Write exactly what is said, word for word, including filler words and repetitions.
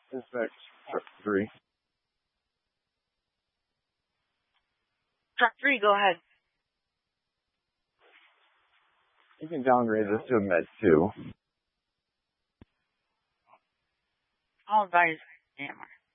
Inspect truck three. Truck three, go ahead. You can downgrade this to a med two. I'll advise. Damn.